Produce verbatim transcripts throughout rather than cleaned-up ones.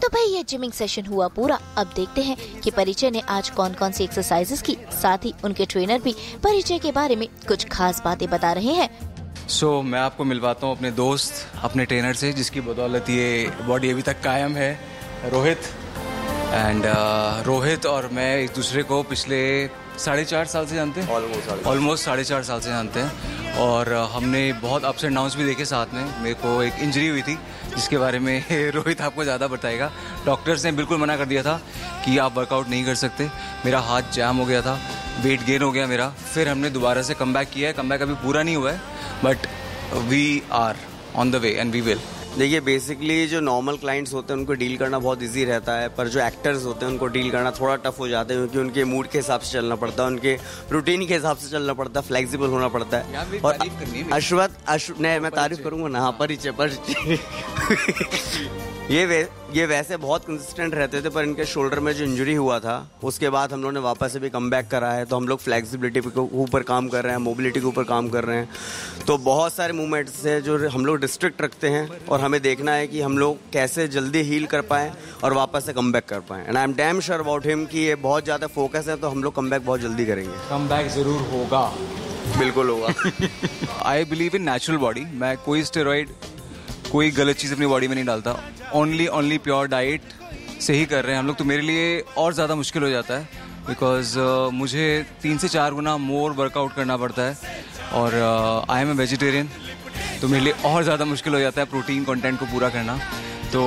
भाई ये gymming session हुआ पूरा। अब देखते हैं कि परिचय ने आज कौन कौन सी एक्सरसाइजेस की। साथ ही उनके ट्रेनर भी परिचय के बारे में कुछ खास बातें बता रहे हैं। सो so, मैं आपको मिलवाता हूँ अपने दोस्त, अपने ट्रेनर से, जिसकी बदौलत ये बॉडी अभी तक कायम है, रोहित। एंड uh, रोहित और मैं एक दूसरे को पिछले साढ़े चार साल से जानते हैं, ऑलमोस्ट ऑलमोस्ट साढ़े चार साल से जानते हैं। और uh, हमने बहुत अप्स एंड डाउन्स भी देखे साथ में। मेरे को एक इंजरी हुई थी जिसके बारे में रोहित आपको ज़्यादा बताएगा। डॉक्टर्स ने बिल्कुल मना कर दिया था कि आप वर्कआउट नहीं कर सकते। मेरा हाथ जैम हो गया था, वेट गेन हो गया मेरा। फिर हमने दोबारा से कम बैक किया है। कम बैक अभी पूरा नहीं हुआ है, but we are on the way and we will. देखिए, बेसिकली जो नॉर्मल क्लाइंट्स होते हैं उनको डील करना बहुत इजी रहता है, पर जो एक्टर्स होते हैं उनको डील करना थोड़ा टफ हो जाता है, क्योंकि उनके मूड के हिसाब से चलना पड़ता है, उनके रूटीन के हिसाब से चलना पड़ता है, फ्लेक्सिबल होना पड़ता है। और अश्वत अश्व नहीं, मैं तारीफ करूंगा ना। हाँ, परिचय परिचय ये वे ये वैसे बहुत कंसिस्टेंट रहते थे, पर इनके शोल्डर में जो इंजरी हुआ था उसके बाद हम लोगों ने वापस से भी कम बैक करा है। तो हम लोग फ्लेक्सिबिलिटी के ऊपर काम कर रहे हैं, मोबिलिटी के ऊपर काम कर रहे हैं। तो बहुत सारे मूवमेंट्स हैं जो हम लोग डिस्ट्रिक्ट रखते हैं, और हमें देखना है कि हम लोग कैसे जल्दी हील कर पाएँ और वापस से कम बैक कर पाएँ। And I am damn sure about him कि ये बहुत ज़्यादा फोकस है, तो हम लोग कम बैक बहुत जल्दी करेंगे। कम बैक ज़रूर होगा, बिल्कुल होगा। I believe in natural body. मैं कोई स्टेरॉइड, कोई गलत चीज़ अपनी बॉडी में नहीं डालता। ओनली ओनली प्योर डाइट से ही कर रहे हैं हम लोग। तो मेरे लिए और ज़्यादा मुश्किल हो जाता है, बिकॉज uh, मुझे तीन से चार गुना मोर वर्कआउट करना पड़ता है। और आई एम ए वेजिटेरियन, तो मेरे लिए और ज़्यादा मुश्किल हो जाता है प्रोटीन कंटेंट को पूरा करना। तो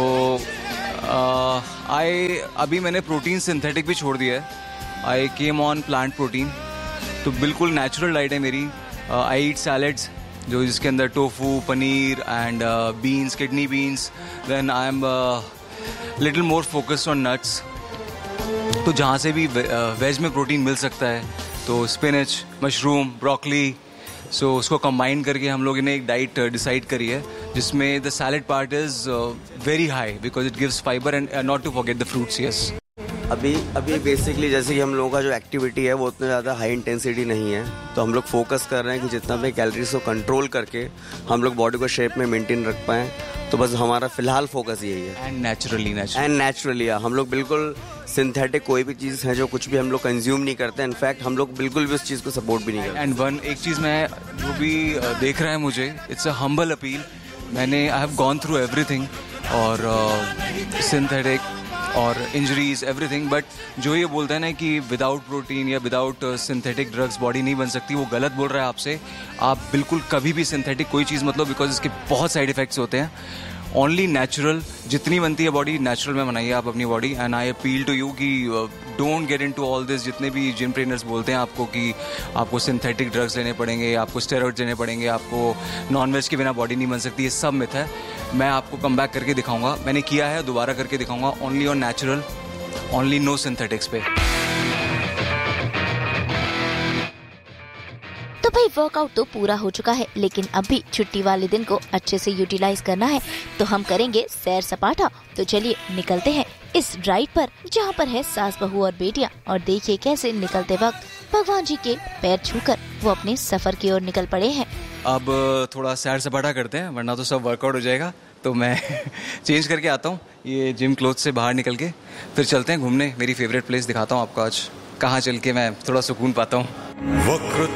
आई uh, अभी मैंने प्रोटीन सिंथेटिक भी छोड़ दिया है। आई केम ऑन प्लांट प्रोटीन। तो बिल्कुल नेचुरल डाइट है मेरी। आई ईट सैलड्स, जो जिसके अंदर tofu, paneer and beans, kidney beans. Then I am little more focused on nuts. तो जहाँ से भी वेज में प्रोटीन मिल सकता है, तो स्पिनच, मशरूम, ब्रोकली, सो उसको कंबाइन करके हम लोगों ने एक डाइट डिसाइड करी है, जिसमें the salad part is very high because it gives fibre and not to forget the fruits. Yes, अभी अभी बेसिकली जैसे कि हम लोगों का जो एक्टिविटी है वो उतना ज़्यादा हाई इंटेंसिटी नहीं है, तो हम लोग फोकस कर रहे हैं कि जितना भी कैलोरीज को कंट्रोल करके हम लोग बॉडी को शेप में मेंटेन रख पाएँ। तो बस हमारा फिलहाल फोकस यही है। एंड नेचुरली एंड नेचुरली हम लोग बिल्कुल सिंथेटिक कोई भी चीज़ है जो कुछ भी हम लोग कंज्यूम नहीं करते। इनफैक्ट हम लोग बिल्कुल भी उस चीज़ को सपोर्ट भी नहीं करते। एंड वन एक चीज़ मैं जो भी देख रहा है मुझे, इट्स अ हम्बल अपील। मैंने I have gone through everything, और सिंथेटिक और इंजरीज एवरीथिंग, बट जो ये बोलता है ना कि विदाउट प्रोटीन या विदाउट सिंथेटिक ड्रग्स बॉडी नहीं बन सकती, वो गलत बोल रहा है आपसे। आप बिल्कुल कभी भी सिंथेटिक कोई चीज़ मतलब, बिकॉज इसके बहुत साइड इफेक्ट्स होते हैं। ओनली नेचुरल, जितनी बनती है बॉडी नेचुरल में बनाइए आप अपनी body. And I appeal to you कि don't get into all this. जितने भी जिम ट्रेनर्स बोलते हैं आपको कि आपको सिंथेटिक ड्रग्स लेने पड़ेंगे, आपको स्टेरॉइड्स लेने पड़ेंगे, आपको नॉनवेज के बिना बॉडी नहीं बन सकती, ये सब मिथ है। मैं आपको कम बैक करके दिखाऊंगा, मैंने किया है, दोबारा करके दिखाऊंगा। Only on natural, only no synthetics पे। तो भाई वर्कआउट तो पूरा हो चुका है, लेकिन अब भी छुट्टी वाले दिन को अच्छे से यूटिलाइज करना है, तो हम करेंगे सैर सपाटा। तो चलिए निकलते हैं इस राइड पर, जहाँ पर है सास बहू और बेटियाँ। और देखिए कैसे निकलते वक्त भगवान जी के पैर छूकर वो अपने सफर की ओर निकल पड़े हैं। अब थोड़ा सैर सपाटा करते हैं, वरना तो सब वर्कआउट हो जाएगा। तो मैं चेंज करके आता हूँ ये जिम क्लोथ से बाहर निकल के, फिर चलते हैं घूमने। मेरी फेवरेट प्लेस दिखाता हूँ आपको आज, कहाँ चल के मैं थोड़ा सुकून पाता हूँ।